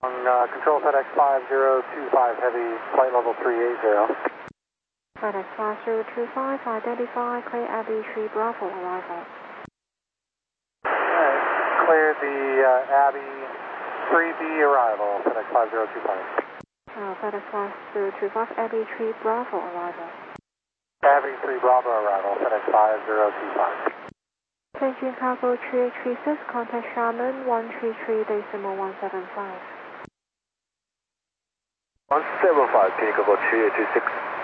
Control FedEx 5025 Heavy, flight level 380. FedEx 5025, identify, clear Abbey 3 Bravo arrival. Alright, clear the Abbey 3B arrival, FedEx 5025. FedEx 5025, Abbey 3 Bravo arrival. Abbey 3 Bravo arrival, FedEx 5025. Changing cargo 3836, contact Sharman 133.175. 175, Pinnacle 3826.